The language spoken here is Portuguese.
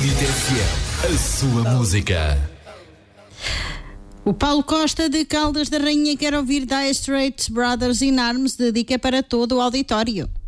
Acredite FM, a sua música. O Paulo Costa de Caldas da Rainha quer ouvir Dire Straits Brothers in Arms, dedica para todo o auditório.